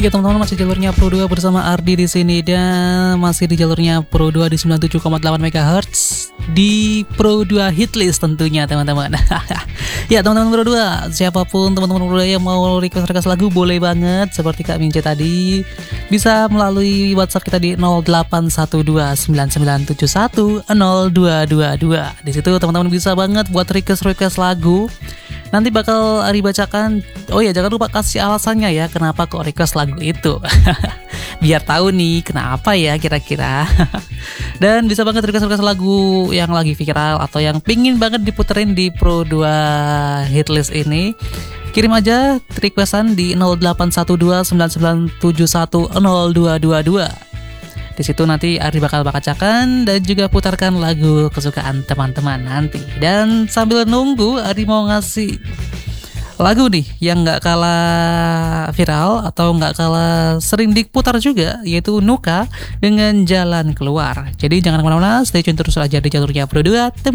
Ya teman-teman, masih jalurnya Pro 2 bersama Ardi di sini, dan masih di jalurnya Pro 2 di 97,8 MHz di Pro 2 Hitlist tentunya teman-teman. Ya teman-teman Pro 2, siapapun teman-teman Pro 2 yang mau request lagu boleh banget seperti Kak Mince tadi, bisa melalui WhatsApp kita di 081299710222. Di situ teman-teman bisa banget buat request lagu. Nanti bakal Ari bacakan. Oh ya, jangan lupa kasih alasannya ya, kenapa kok request lagu itu. Biar tahu nih kenapa ya kira-kira. Dan bisa banget request lagu yang lagi viral atau yang pingin banget diputerin di Pro 2 Hitlist ini. Kirim aja requestan di 081299710222. Di situ nanti Ari bakal bacakan dan juga putarkan lagu kesukaan teman-teman nanti. Dan sambil nunggu, Ari mau ngasih lagu nih yang gak kalah viral atau gak kalah sering diputar juga, yaitu Nuka dengan Jalan Keluar. Jadi jangan kemana-mana, stay tune terus aja di jalurnya Pro 2.